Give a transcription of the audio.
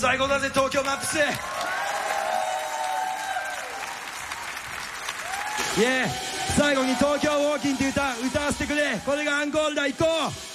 最高だぜ東京マップス。イエー、最後に東京ウォーキンって歌わせてくれ。これがアンコールだ。行こう。